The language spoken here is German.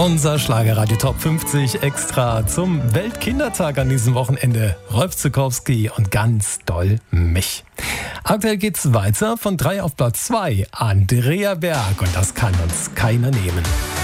Unser Schlagerradio Top 50 extra zum Weltkindertag an diesem Wochenende. Rolf Zuckowski und ganz doll mich. Aktuell geht's weiter von 3 auf Platz 2. Andrea Berg und das kann uns keiner nehmen.